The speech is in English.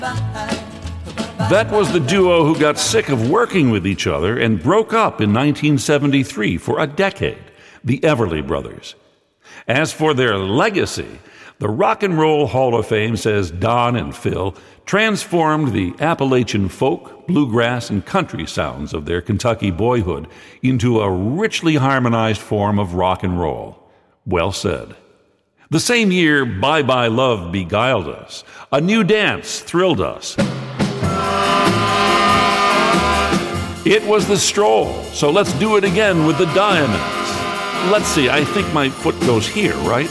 That was the duo who got sick of working with each other and broke up in 1973 for a decade, the Everly Brothers. As for their legacy, the Rock and Roll Hall of Fame says Don and Phil transformed the Appalachian folk, bluegrass, and country sounds of their Kentucky boyhood into a richly harmonized form of rock and roll. Well said. The same year Bye Bye Love beguiled us, a new dance thrilled us. It was the Stroll, so let's do it again with the Diamonds. Let's see, I think my foot goes here, right?